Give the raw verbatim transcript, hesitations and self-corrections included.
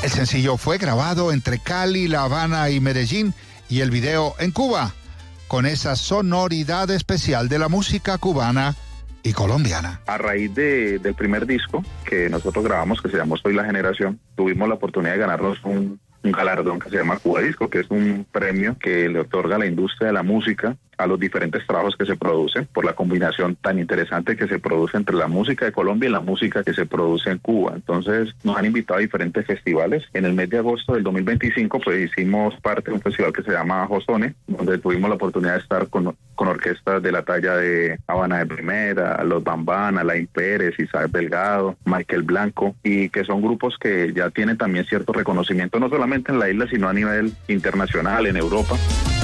El sencillo fue grabado entre Cali, La Habana y Medellín y el video en Cuba, con esa sonoridad especial de la música cubana y colombiana. A raíz de, del primer disco que nosotros grabamos, que se llamó Soy la Generación, tuvimos la oportunidad de ganarnos un, un galardón que se llama Cuba Disco, que es un premio que le otorga la industria de la música a los diferentes trabajos que se producen por la combinación tan interesante que se produce entre la música de Colombia y la música que se produce en Cuba. Entonces nos han invitado a diferentes festivales. En el mes de agosto del dos mil veinticinco pues hicimos parte de un festival que se llama Josone, donde tuvimos la oportunidad de estar con, con orquestas de la talla de Habana de Primera, Los Bambana, Alain Pérez, Isaac Delgado, Michael Blanco, y que son grupos que ya tienen también cierto reconocimiento no solamente en la isla sino a nivel internacional, en Europa.